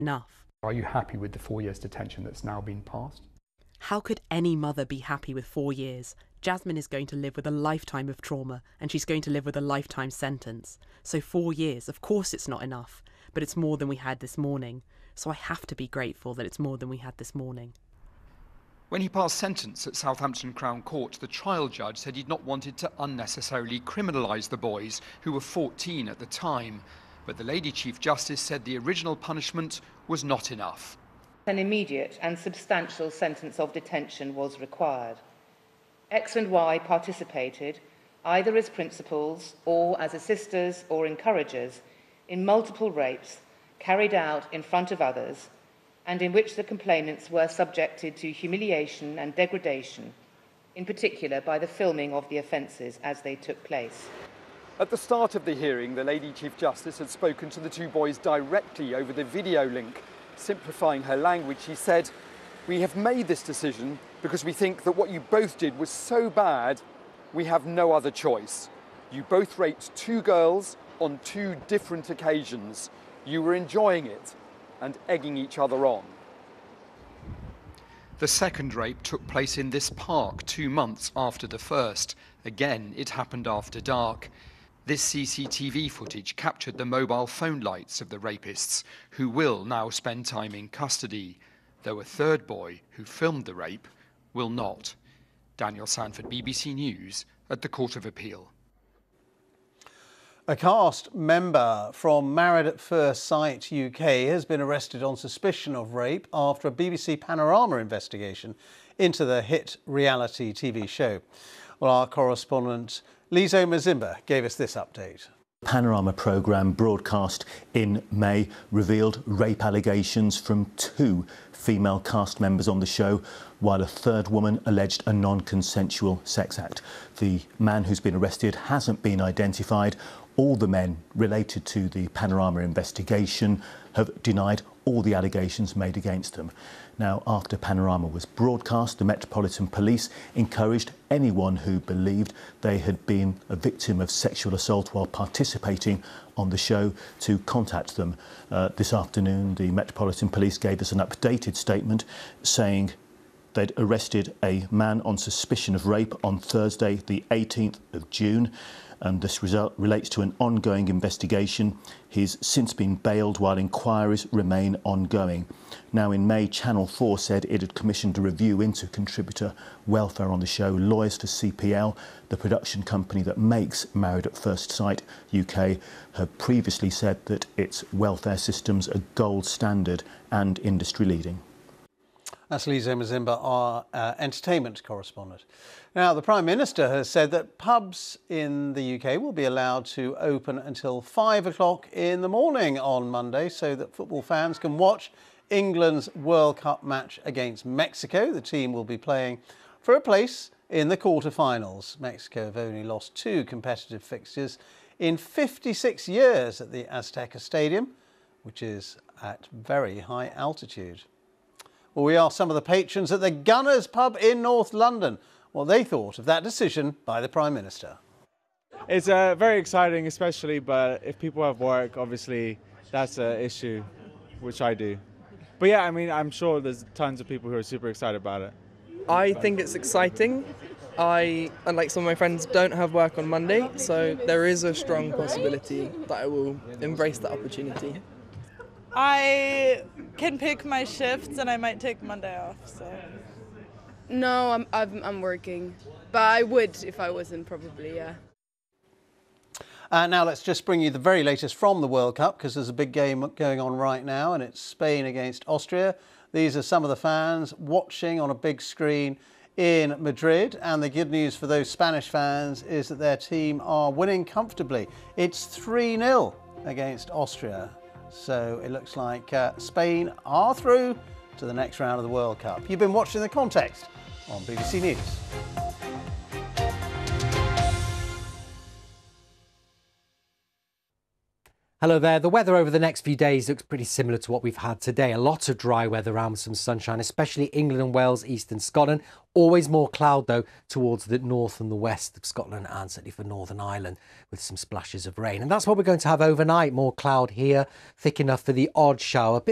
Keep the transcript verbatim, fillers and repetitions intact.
enough. Are you happy with the four years detention that's now been passed? How could any mother be happy with four years? Jasmine is going to live with a lifetime of trauma, and she's going to live with a lifetime sentence. So four years, of course it's not enough, but it's more than we had this morning. So I have to be grateful that it's more than we had this morning. When he passed sentence at Southampton Crown Court, the trial judge said he'd not wanted to unnecessarily criminalise the boys, who were fourteen at the time. But the Lady Chief Justice said the original punishment was not enough. An immediate and substantial sentence of detention was required. X and Y participated, either as principals or as assisters or encouragers, in multiple rapes carried out in front of others, and in which the complainants were subjected to humiliation and degradation, in particular by the filming of the offences as they took place. At the start of the hearing, the Lady Chief Justice had spoken to the two boys directly over the video link. Simplifying her language, she said, "We have made this decision because we think that what you both did was so bad, we have no other choice. You both raped two girls on two different occasions. You were enjoying it and egging each other on." The second rape took place in this park two months after the first. Again, it happened after dark. This C C T V footage captured the mobile phone lights of the rapists, who will now spend time in custody, though a third boy who filmed the rape will not. Daniel Sanford, B B C News, at the Court of Appeal. A cast member from Married at First Sight U K has been arrested on suspicion of rape after a B B C Panorama investigation into the hit reality T V show. Well, our correspondent Lizo Mazimba gave us this update. Panorama programme broadcast in May revealed rape allegations from two female cast members on the show, while a third woman alleged a non-consensual sex act. The man who's been arrested hasn't been identified. All the men related to the Panorama investigation have denied all the allegations made against them. Now, after Panorama was broadcast, the Metropolitan Police encouraged anyone who believed they had been a victim of sexual assault while participating on the show to contact them. Uh, this afternoon, the Metropolitan Police gave us an updated statement saying they'd arrested a man on suspicion of rape on Thursday, the eighteenth of June. And this result relates to an ongoing investigation. He's since been bailed while inquiries remain ongoing. Now, in May, Channel four said it had commissioned a review into contributor welfare on the show. Lawyers for C P L, the production company that makes Married at First Sight U K, have previously said that its welfare systems are gold standard and industry leading. That's Lizo Mazimba, our uh, entertainment correspondent. Now, the Prime Minister has said that pubs in the U K will be allowed to open until five o'clock in the morning on Monday so that football fans can watch England's World Cup match against Mexico. The team will be playing for a place in the quarter-finals. Mexico have only lost two competitive fixtures in fifty-six years at the Azteca Stadium, which is at very high altitude. Well, we asked some of the patrons at the Gunners pub in North London what they thought of that decision by the Prime Minister. It's uh, very exciting, especially, but if people have work, obviously that's an issue, which I do. But yeah, I mean, I'm sure there's tons of people who are super excited about it. I think it's exciting. I, unlike some of my friends, don't have work on Monday, so there is a strong possibility that I will embrace that opportunity. I can pick my shifts and I might take Monday off, so. No, I'm, I'm, I'm working, but I would if I wasn't, probably, yeah. Uh, now let's just bring you the very latest from the World Cup, because there's a big game going on right now and it's Spain against Austria. These are some of the fans watching on a big screen in Madrid, and the good news for those Spanish fans is that their team are winning comfortably. It's three nil against Austria. So it looks like uh, Spain are through to the next round of the World Cup. You've been watching The Context on B B C News. Hello there. The weather over the next few days looks pretty similar to what we've had today. A lot of dry weather around with some sunshine, especially England and Wales, eastern Scotland. Always more cloud, though, towards the north and the west of Scotland, and certainly for Northern Ireland, with some splashes of rain. And that's what we're going to have overnight. More cloud here, thick enough for the odd shower.